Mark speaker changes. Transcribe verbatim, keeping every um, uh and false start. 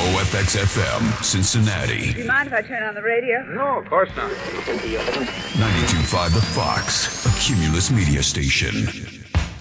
Speaker 1: O F X F M, Cincinnati.
Speaker 2: Do you mind if I turn on the radio?
Speaker 3: No, of course not.
Speaker 1: ninety-two point five The Fox, a Cumulus media station.